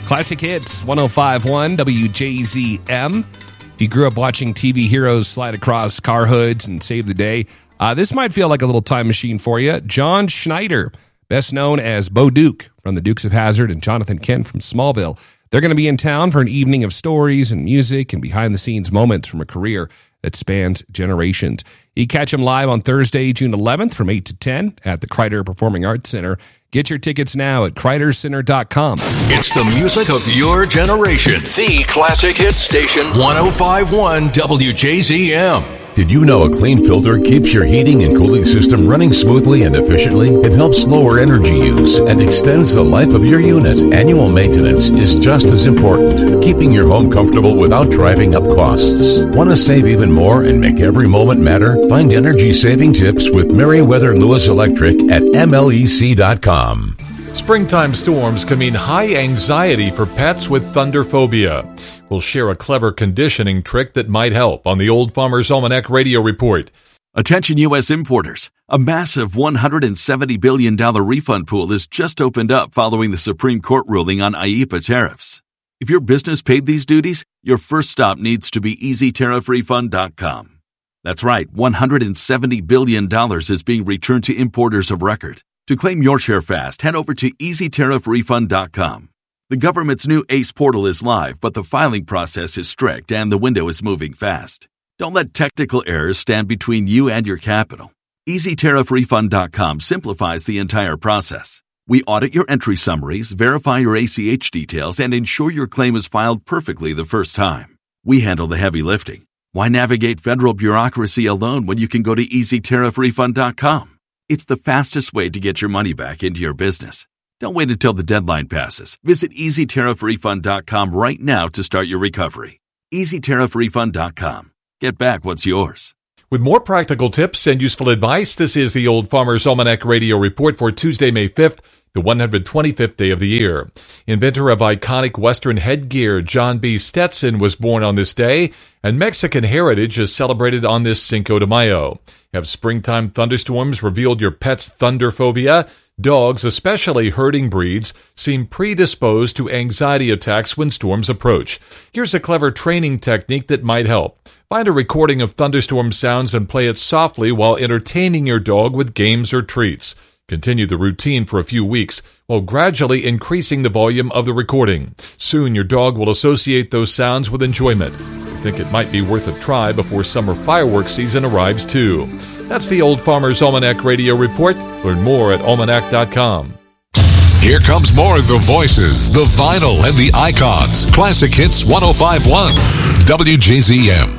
Classic Hits, 105.1 WJZM. If you grew up watching TV heroes slide across car hoods and save the day, this might feel like a little time machine for you. John Schneider, best known as Bo Duke from the Dukes of Hazzard, and Jonathan Kent from Smallville. They're going to be in town for an evening of stories and music and behind-the-scenes moments from a career that spans generations. You catch them live on Thursday, June 11th from 8 to 10 at the Kreider Performing Arts Center. Get your tickets now at KreiderCenter.com. It's the music of your generation. The Classic Hit Station, 105.1 WJZM. Did you know a clean filter keeps your heating and cooling system running smoothly and efficiently? It helps lower energy use and extends the life of your unit. Annual maintenance is just as important, keeping your home comfortable without driving up costs. Want to save even more and make every moment matter? Find energy-saving tips with Meriwether Lewis Electric at MLEC.com. Springtime storms can mean high anxiety for pets with thunderphobia. We'll share a clever conditioning trick that might help on the Old Farmer's Almanac Radio Report. Attention U.S. importers. A massive $170 billion refund pool has just opened up following the Supreme Court ruling on IEEPA tariffs. If your business paid these duties, your first stop needs to be EasyTariffRefund.com. That's right, $170 billion is being returned to importers of record. To claim your share fast, head over to EasyTariffRefund.com. The government's new ACE portal is live, but the filing process is strict and the window is moving fast. Don't let technical errors stand between you and your capital. EasyTariffRefund.com simplifies the entire process. We audit your entry summaries, verify your ACH details, and ensure your claim is filed perfectly the first time. We handle the heavy lifting. Why navigate federal bureaucracy alone when you can go to EasyTariffRefund.com? It's the fastest way to get your money back into your business. Don't wait until the deadline passes. Visit EasyTariffRefund.com right now to start your recovery. EasyTariffRefund.com. Get back what's yours. With more practical tips and useful advice, this is the Old Farmer's Almanac Radio Report for Tuesday, May 5th, the 125th day of the year. Inventor of iconic Western headgear, John B. Stetson, was born on this day, and Mexican heritage is celebrated on this Cinco de Mayo. Have springtime thunderstorms revealed your pet's thunderphobia? Dogs, especially herding breeds, seem predisposed to anxiety attacks when storms approach. Here's a clever training technique that might help. Find a recording of thunderstorm sounds and play it softly while entertaining your dog with games or treats. Continue the routine for a few weeks while gradually increasing the volume of the recording. Soon your dog will associate those sounds with enjoyment. I think it might be worth a try before summer fireworks season arrives too. That's the Old Farmer's Almanac Radio Report. Learn more at almanac.com. Here comes more of the voices, the vinyl, and the icons. Classic Hits 105.1 WJZM.